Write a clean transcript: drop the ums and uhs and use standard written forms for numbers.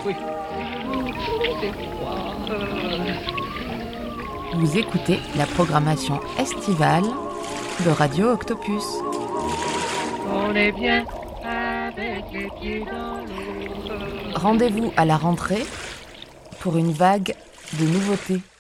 Oui. C'est froid. Vous écoutez la programmation estivale de Radio Octopus. On est bien avec les pieds dans l'eau. Rendez-vous à la rentrée pour une vague de nouveautés.